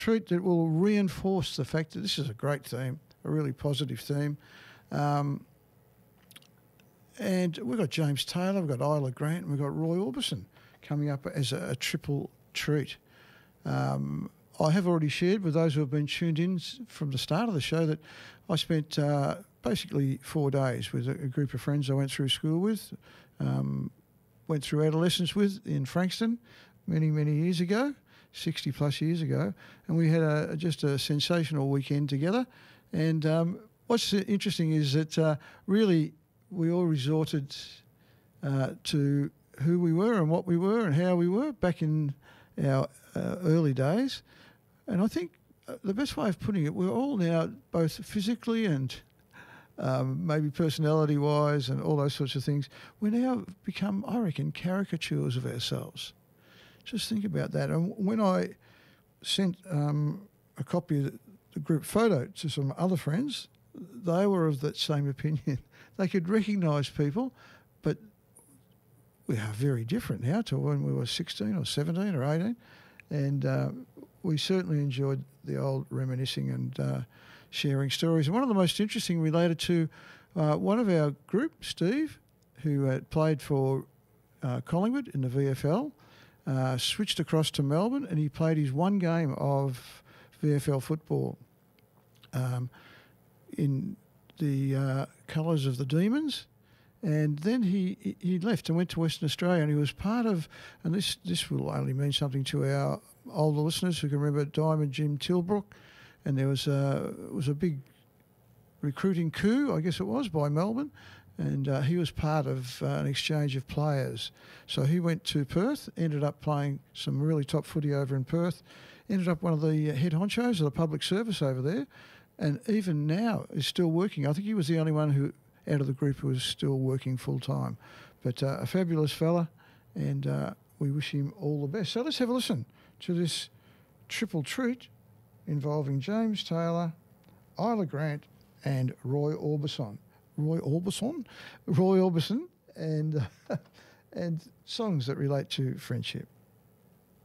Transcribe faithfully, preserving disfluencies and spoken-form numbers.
treat that will reinforce the fact that this is a great theme, a really positive theme. Um, and we've got James Taylor, we've got Isla Grant, and we've got Roy Orbison coming up as a, a triple treat. Um, I have already shared with those who have been tuned in from the start of the show that I spent uh, basically four days with a, a group of friends I went through school with, um, went through adolescence with in Frankston many, many years ago, sixty plus years ago, and we had a, just a sensational weekend together. And um, what's interesting is that uh, really we all resorted uh, to who we were and what we were and how we were back in our uh, early days. And I think uh, the best way of putting it, we're all now both physically and um, maybe personality-wise and all those sorts of things, we now become, I reckon, caricatures of ourselves. Just think about that. And when I sent um, a copy of the, the group photo to some other friends, they were of that same opinion. They could recognise people, but we are very different now to when we were sixteen or seventeen or eighteen. And uh, we certainly enjoyed the old reminiscing and uh, sharing stories. And one of the most interesting related to uh, one of our group, Steve, who had played for uh, Collingwood in the V F L, uh, switched across to Melbourne, and he played his one game of V F L football um, in the uh, colours of the Demons. And then he he left and went to Western Australia, and he was part of, and this this will only mean something to our older listeners who can remember Diamond Jim Tilbrook, and there was a, it was a big recruiting coup, I guess it was, by Melbourne, and uh, he was part of uh, an exchange of players. So he went to Perth, ended up playing some really top footy over in Perth, ended up one of the head honchos of the public service over there, and even now is still working. I think he was the only one who out of the group who was still working full-time. But uh, a fabulous fella, and uh, we wish him all the best. So let's have a listen to this triple treat involving James Taylor, Isla Grant and Roy Orbison. Roy Orbison? Roy Orbison, and, uh, and songs that relate to friendship.